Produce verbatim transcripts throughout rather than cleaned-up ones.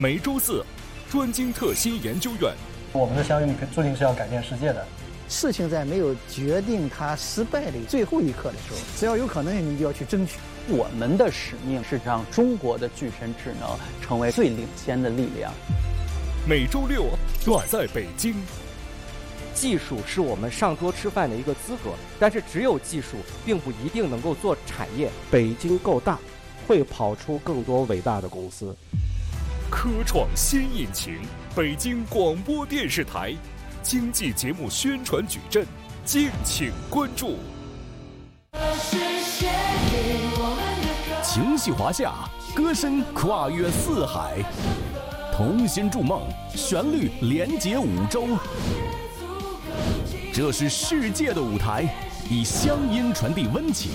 每周四，专精特新研究院。 我们的相遇注定是要改变世界的。 事情在没有决定它失败的最后一刻的时候，只要有可能，你就要去争取。 我们的使命是让中国的具身智能成为最领先的力量。 每周六，我在北京。 技术是我们上桌吃饭的一个资格，但是只有技术并不一定能够做产业。 北京够大，会跑出更多伟大的公司。 科创新引擎，北京广播电视台经济节目宣传矩阵，敬请关注。情系华夏，歌声跨越四海，同心筑梦，旋律连接五洲。这是世界的舞台，以乡音传递温情。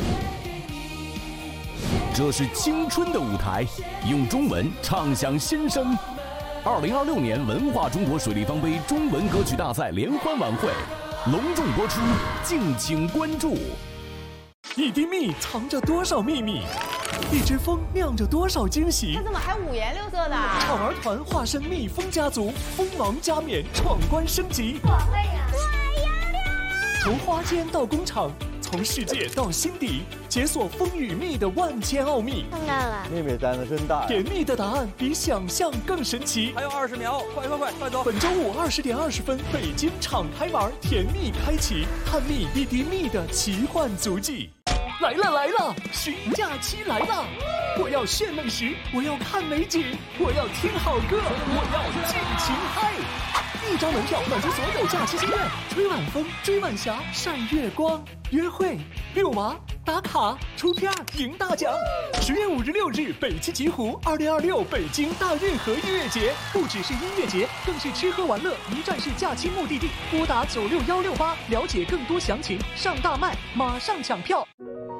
这是青春的舞台，用中文唱响新生。二零二六年文化中国水立方杯中文歌曲大赛联欢晚会隆重播出，敬请关注。 一滴蜜藏着多少秘密？一只蜂酿着多少惊喜？ 它怎么还五颜六色的？ 唱儿团化身蜜蜂家族，锋芒加冕，闯关升级。 我会呀！我要亮！ 从花间到工厂，从世界到心底，解锁蜂与蜜的万千奥秘。 看到了， 妹妹胆子真大。 甜蜜的答案比想象更神奇。 还有二十秒，快快快，快走！ 本周五二十点二十分，北京敞开门，甜蜜开启，探秘一滴蜜的奇幻足迹。来了来了，十一假期来了！我要炫美食，我要看美景，我要听好歌，我要尽情嗨！一张门票满足所有假期心愿，吹晚风，追晚霞，晒月光，约会、遛娃、打卡、出片、赢大奖。十月五日六日，北汽极狐二零二六北京大运河音乐节，不只是音乐节，更是吃喝玩乐一站式假期目的地。拨打九六幺六八，了解更多详情。上大麦，马上抢票。